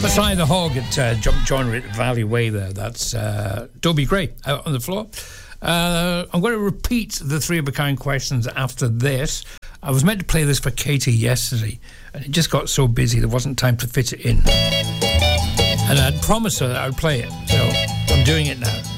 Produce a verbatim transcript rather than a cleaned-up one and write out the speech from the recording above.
Sly the Hog at uh, Jump Joiner at Valley Way there. That's uh, Dobie Gray out on the floor. Uh, I'm going to repeat the three of a kind questions after this. I was meant to play this for Katie yesterday, and it just got so busy there wasn't time to fit it in. And I'd promised her that I would play it, so I'm doing it now.